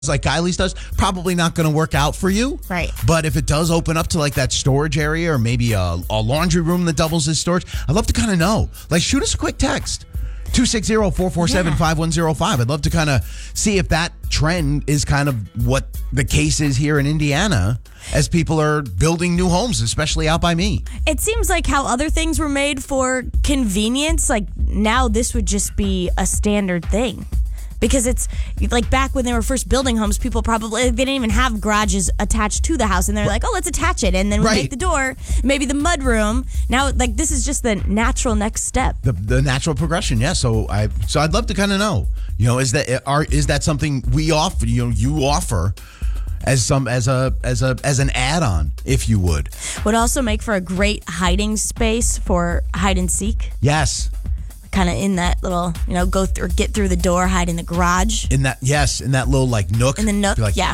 like Kylie's does, probably not going to work out for you. Right. But if it does open up to like that storage area or maybe a laundry room that doubles as storage, I'd love to kind of know. Like, shoot us a quick text. 260-447-5105. I'd love to kind of see if that trend is kind of what the case is here in Indiana as people are building new homes, especially out by me. It seems like how other things were made for convenience, like now this would just be a standard thing. Because it's like back when they were first building homes, people probably, they didn't even have garages attached to the house. And they're like, oh, let's attach it. And then we make the door, maybe the mud room. Now, like, this is just the natural next step. The natural progression, yeah. So I'd love to kind of know, is that something we offer, you offer as an add-on, if you would. Would also make for a great hiding space for hide and seek. Yes. Kind of in that little, go through, get through the door, hide in the garage. In that little like nook. In the nook, like, yeah.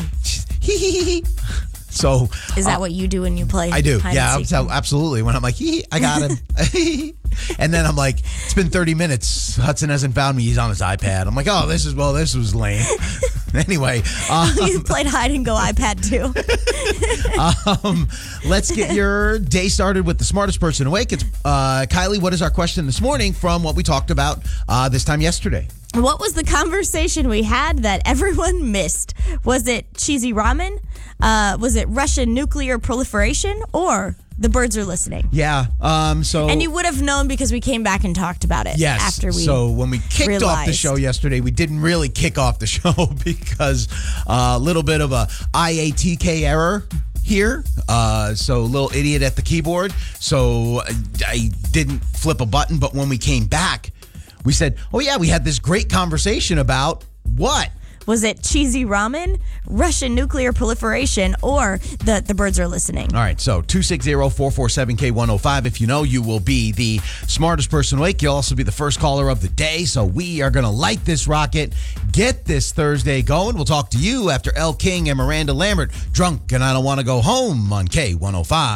So is that what you do when you play? I do, hide yeah, and seek? absolutely. When I'm like, I got him, and then I'm like, it's been 30 minutes. Hudson hasn't found me. He's on his iPad. I'm like, this was lame. Anyway, you played hide and go iPad too. Let's get your day started with the smartest person awake. It's Kylie. What is our question this morning from what we talked about this time yesterday? What was the conversation we had that everyone missed? Was it cheesy ramen? Was it Russian nuclear proliferation? Or the birds are listening? Yeah. And you would have known because we came back and talked about it. Yes. After we So when we kicked off the show yesterday, we didn't really kick off the show because a little bit of a IATK error here. So a little idiot at the keyboard. So I didn't flip a button. But when we came back, we said, oh, yeah, we had this great conversation about what? Was it cheesy ramen, Russian nuclear proliferation, or the birds are listening? All right, so 260-447-K105. If you know, you will be the smartest person awake. You'll also be the first caller of the day. So we are going to light this rocket, get this Thursday going. We'll talk to you after Elle King and Miranda Lambert. Drunk and I Don't Want to Go Home on K105.